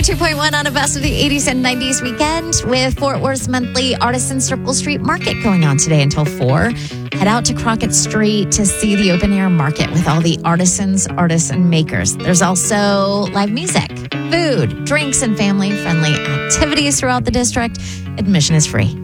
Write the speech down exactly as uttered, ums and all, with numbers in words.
ninety-two point one on a best of the eighties and nineties weekend with Fort Worth's monthly Artisan Circle Street Market going on today until four. Head out to Crockett Street to see the open air market with all the artisans, artists, and makers. There's also live music, food, drinks, and family-friendly activities throughout the district. Admission is free.